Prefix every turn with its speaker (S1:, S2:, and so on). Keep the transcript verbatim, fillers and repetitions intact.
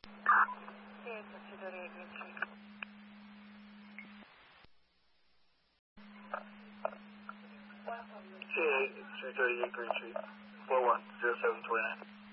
S1: C H two thirty-eight Green Street.
S2: C H two thirty-eight Green Street. four one zero seven two nine.